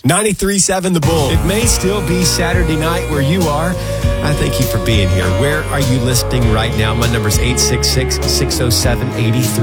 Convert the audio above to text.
93.7 The Bull. It may still be Saturday night where you are. I thank you for being here. Where are you listening right now? My number is 866-607-83.